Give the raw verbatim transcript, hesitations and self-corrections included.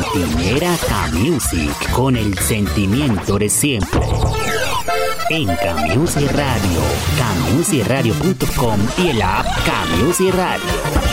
Cantinera K-Music, con el sentimiento de siempre. En K-Music Radio, K music radio punto com y el app K-Music Radio.